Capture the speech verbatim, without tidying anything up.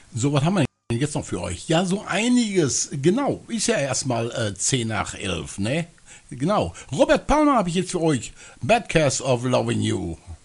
So, was haben wir denn jetzt noch für euch? Ja, so einiges. Genau, ist ja erstmal äh, zehn nach elf, ne? Genau. Robert Palmer habe ich jetzt für euch. Bad Case of Loving You.